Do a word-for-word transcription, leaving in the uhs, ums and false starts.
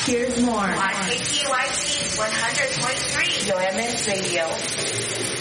Here's more on K T Y C one hundred point three, Your M S Radio.